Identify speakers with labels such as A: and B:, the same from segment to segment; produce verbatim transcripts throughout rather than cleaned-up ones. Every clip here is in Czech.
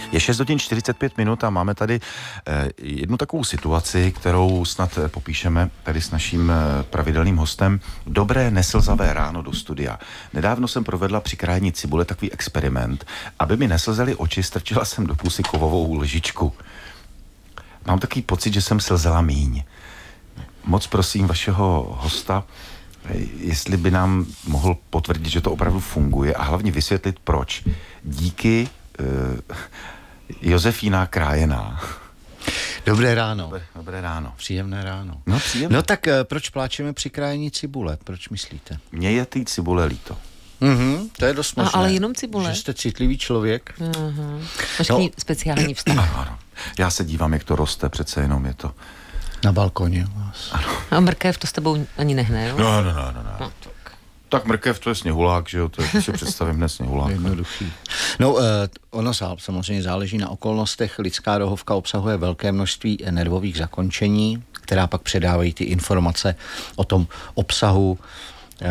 A: Je šest hodin čtyřicet pět minut a máme tady eh, jednu takovou situaci, kterou snad eh, popíšeme tady s naším eh, pravidelným hostem. Dobré neslzavé ráno do studia. Nedávno jsem provedla při krájení cibule takový experiment. Aby mi neslzaly oči, strčila jsem do pusy kovovou lžičku. Mám takový pocit, že jsem slzela míň. Moc prosím vašeho hosta, jestli by nám mohl potvrdit, že to opravdu funguje a hlavně vysvětlit, proč. Díky uh, Josefína Krájená.
B: Dobré ráno.
A: Dobré, dobré ráno.
B: Příjemné ráno.
A: No, příjemné.
B: No tak proč pláčeme při krájení cibule? Proč myslíte?
A: Mně je té cibule líto.
B: Mhm, to je dost možné.
C: A, ale jenom cibule?
B: Že jste citlivý člověk.
C: Uh-huh. Máš no. speciální vztah.
A: Ano, ano. Já se dívám, jak to roste, přece jenom je to...
B: Na balkoně u vás.
A: Ano.
C: A mrkev to s tebou ani nehne, jo?
A: No, no, no, no. no. no tak. tak mrkev to je sněhulák, že jo? To je, si představím dnes sněhulák.
B: Jednoduchý. No, uh, ono samozřejmě záleží na okolnostech. Lidská rohovka obsahuje velké množství nervových zakončení, která pak předávají ty informace o tom obsahu uh,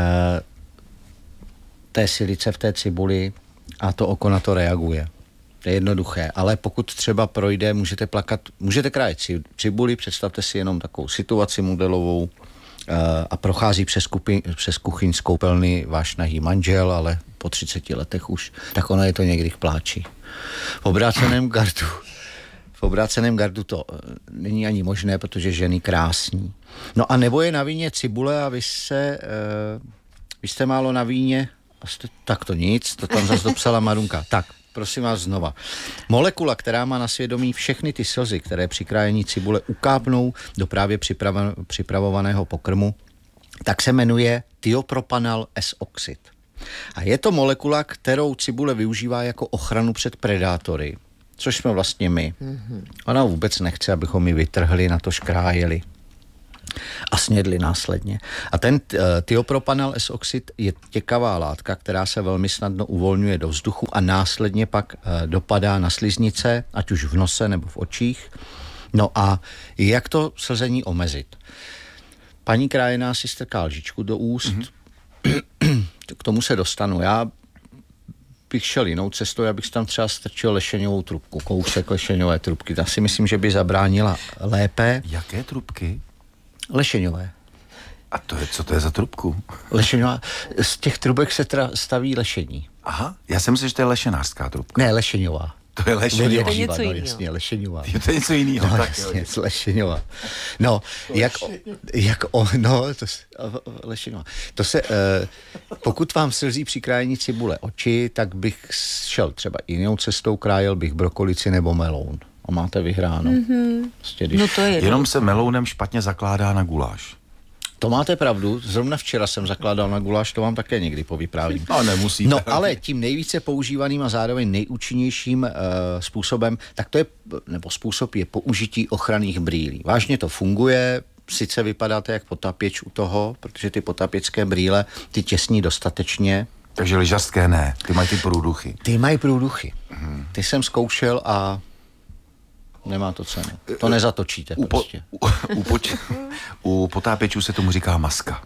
B: té silice v té cibuli a to oko na to reaguje. To je jednoduché, ale pokud třeba projde, můžete plakat, můžete krájet cibuli, představte si jenom takovou situaci modelovou uh, a prochází přes, kupi, přes kuchyň z koupelny váš nahý manžel, ale po třiceti letech už, tak ona je to někdy k pláči. V obráceném gardu, v obráceném gardu to uh, není ani možné, protože ženy krásní. No a nebo je na víně cibule a vy se, uh, vy jste málo na víně, jste, tak to nic, to tam zase dopsala Marunka. Tak, prosím vás znova. Molekula, která má na svědomí všechny ty slzy, které při krájení cibule ukápnou do právě připrava, připravovaného pokrmu, tak se jmenuje thiopropanal S-oxid. A je to molekula, kterou cibule využívá jako ochranu před predátory, což jsme vlastně my. Mm-hmm. Ona vůbec nechce, abychom ji vytrhli, na to škrájeli a snědli následně. A ten uh, thiopropanal S-oxid je těkavá látka, která se velmi snadno uvolňuje do vzduchu a následně pak uh, dopadá na sliznice, ať už v nose nebo v očích. No a jak to slzení omezit? Paní Krájená si strká lžičku do úst, mm-hmm. k tomu se dostanu. Já bych šel jinou cestou, já bych tam třeba strčil lešeňovou trubku, kousek lešeňové trubky. Ta si myslím, že by zabránila lépe.
A: Jaké trubky?
B: Lešeňové.
A: A to je, co to je za trubku?
B: Lešeňová. Z těch trubek se tra staví lešení.
A: Aha, já jsem myslel, že to je lešenářská trubka.
B: Ne, lešeňová.
A: To je lešeňová.
C: To je něco
B: no,
C: jiného.
B: jasně, lešeňová.
A: To je něco jiného.
B: No,
A: tak,
B: jasně, lešeňová. No, jak, jak o, no, to, lešeňová. To se, eh, pokud vám slzí při krájení cibule oči, tak bych šel třeba jinou cestou, krájel bych brokolici nebo meloun. A máte vyhráno.
C: Mm-hmm.
B: Prostě, když...
C: No to je
A: jenom se melounem špatně zakládá na guláš.
B: To máte pravdu, zrovna včera jsem zakládal na guláš, to vám také někdy povyprávím.
A: No nemusíte.
B: No ale tím nejvíce používaným a zároveň nejúčinnějším uh, způsobem, tak to je, nebo způsob je použití ochranných brýlí. Vážně to funguje, sice vypadáte jak potapěč u toho, protože ty potapěčské brýle, ty těsní dostatečně.
A: Takže lyžařské ne, ty mají ty průduchy.
B: Ty mají průduchy. Hmm. Ty jsem zkoušel a nemá to cenu. To nezatočíte
A: u,
B: prostě.
A: U, u, poč, u potápěčů se tomu říká maska.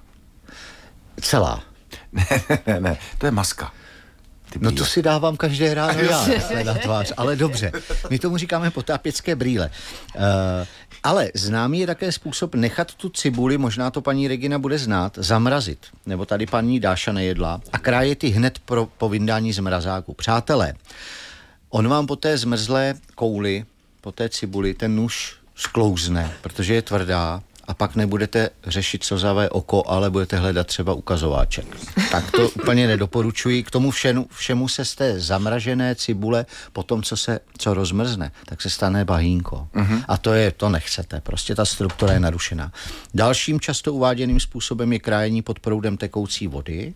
B: Celá.
A: Ne, ne, ne, to je maska.
B: No to si dávám každé ráno já na tvář, ale dobře. My tomu říkáme potápěcké brýle. Uh, ale známý je také způsob nechat tu cibuli, možná to paní Regina bude znát, zamrazit. Nebo tady paní Dáša nejedla a krájet ji hned pro, po vyndání z mrazáku. Přátelé, on vám po té zmrzlé kouli, po té cibuli, ten nůž sklouzne, protože je tvrdá a pak nebudete řešit slzavé oko, ale budete hledat třeba ukazováček. Tak to úplně nedoporučuji. K tomu všemu, všemu se z té zamražené cibule, potom, co se co rozmrzne, tak se stane bahínko. Mm-hmm. A to je, to nechcete. Prostě ta struktura je narušená. Dalším často uváděným způsobem je krájení pod proudem tekoucí vody.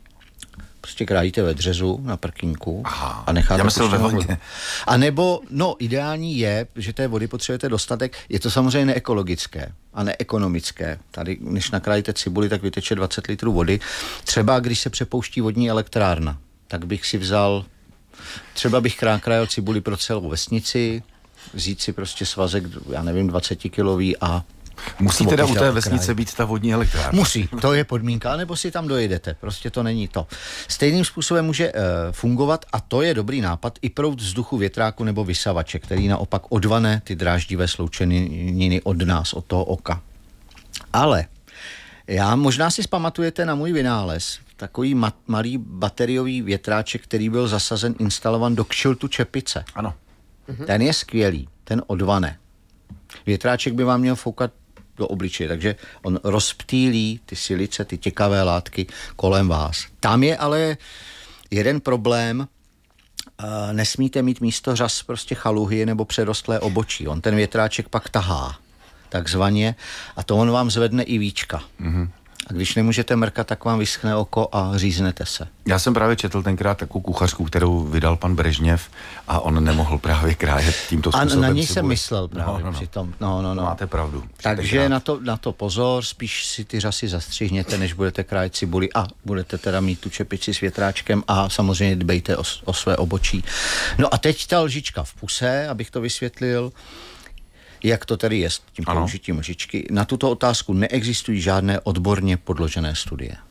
B: Prostě krájíte ve dřezu na prkínku. Aha, a necháte
A: puštěnou vodu.
B: A nebo, no, ideální je, že té vody potřebujete dostatek. Je to samozřejmě neekologické a neekonomické. Tady, než nakrájíte cibuli, tak vyteče dvacet litrů vody. Třeba, když se přepouští vodní elektrárna, tak bych si vzal, třeba bych krájel cibuli pro celou vesnici, vzít si prostě svazek, já nevím, dvacetikilový a
A: Musí teda u té
B: Obyčel
A: vesnice
B: kraj.
A: být ta vodní elektrárna.
B: Musí, to je podmínka, nebo si tam dojedete, prostě to není to. Stejným způsobem může uh, fungovat, a to je dobrý nápad, i proud vzduchu větráku nebo vysavače, který naopak odvane ty dráždivé sloučeniny od nás, od toho oka. Ale já možná si zpamatujete na můj vynález, takový mat, malý bateriový větráček, který byl zasazen, instalovan do kšiltu čepice.
A: Ano.
B: Mhm. Ten je skvělý, ten odvane. Větráček by vám měl foukat do obličeje, takže on rozptýlí ty silice, ty těkavé látky kolem vás. Tam je ale jeden problém, uh, nesmíte mít místo řas prostě chaluhy nebo přerostlé obočí. On ten větráček pak tahá, takzvaně, a to on vám zvedne i víčka. Mm-hmm. A když nemůžete mrkat, tak vám vyschne oko a říznete se.
A: Já jsem právě četl tenkrát takovou kuchařku, kterou vydal pan Brežněv a on nemohl právě krájet tímto způsobem.
B: A na něj
A: cibuli.
B: jsem myslel právě
A: no, no, no.
B: přitom. No, no, no.
A: Máte pravdu.
B: Takže na to, na to pozor, spíš si ty řasy zastřihněte, než budete krájet cibuli a budete teda mít tu čepici s větráčkem a samozřejmě dbejte o, o své obočí. No a teď ta lžička v puse, abych to vysvětlil, jak to tedy je s tím použitím lžičky. Na tuto otázku neexistují žádné odborně podložené studie.